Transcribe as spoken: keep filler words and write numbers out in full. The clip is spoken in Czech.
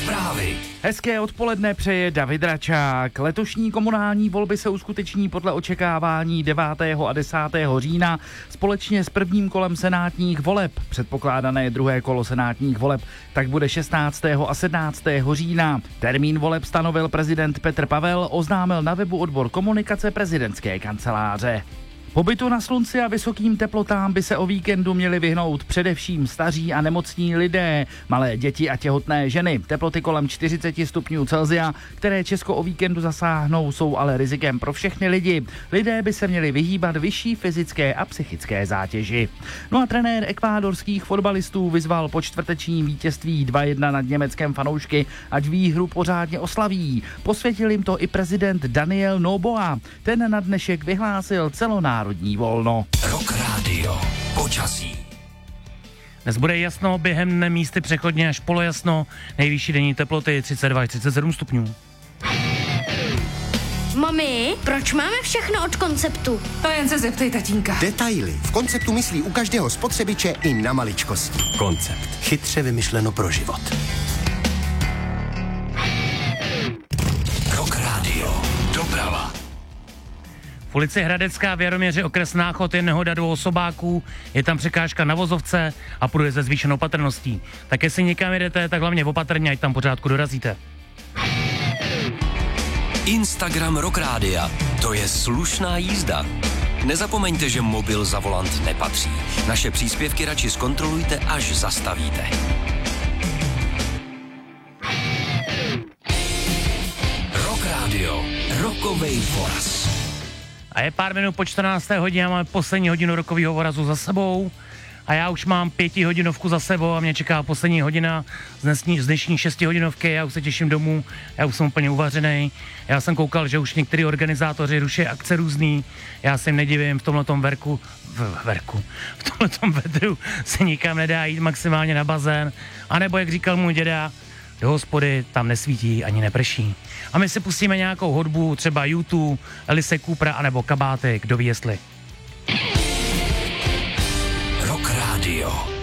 Zprávy. Hezké odpoledne přeje David Račák. Letošní komunální volby se uskuteční podle očekávání devátého a desátého října společně s prvním kolem senátních voleb. Předpokládané druhé kolo senátních voleb tak bude šestnáctého a sedmnáctého října. Termín voleb stanovil prezident Petr Pavel, oznámil na webu odbor komunikace prezidentské kanceláře. Pobytu na slunci a vysokým teplotám by se o víkendu měli vyhnout především staří a nemocní lidé, malé děti a těhotné ženy. Teploty kolem čtyřicet stupňů Celsia, které Česko o víkendu zasáhnou, jsou ale rizikem pro všechny lidi. Lidé by se měli vyhýbat vyšší fyzické a psychické zátěži. No a trenér ekvádorských fotbalistů vyzval po čtvrtečním vítězství dva jedna nad Německem fanoušky, ať výhru pořádně oslaví. Posvětil jim to i prezident Daniel Noboa. Ten na dnešek vyhlásil celonárodní volno. Rock Radio. Počasí. Dnes bude jasno, během dne místy přechodně až polojasno, nejvyšší denní teploty třicet dva až třicet sedm stupňů. Mami, proč máme všechno od Konceptu? To jen se zeptej tatínka. Detaily. V Konceptu myslí u každého spotřebiče i na maličkosti. Koncept. Chytře vymyšleno pro život. Rock Radio. Doprava. V ulici Hradecká v Jaroměři okres Náchod je nehoda dvou osobáků, je tam překážka na vozovce a půjde se zvýšenou opatrností. Tak jestli někam jedete, tak hlavně opatrně, ať tam pořádku dorazíte. Instagram Rock Rádia. To je slušná jízda. Nezapomeňte, že mobil za volant nepatří. Naše příspěvky radši zkontrolujte, až zastavíte. Rock Radio. Rockovej voraz. A je pár minut po čtrnácté hodině a máme poslední hodinu rokového vorazu za sebou. A já už mám pětihodinovku za sebou a mě čeká poslední hodina z dnešní, z dnešní šestihodinovky. Já už se těším domů, já už jsem úplně uvařenej. Já jsem koukal, že už některý organizátoři ruší akce různý. Já se jim nedivím, v tomhletom verku, v verku, v tomhletom vedru se nikam nedá jít, maximálně na bazén. A nebo, jak říkal můj děda, do hospody tam nesvítí ani neprší. A my si pustíme nějakou hudbu, třeba YouTube, Alice Coopera anebo Kabáty, kdo ví jestli. Rock Radio.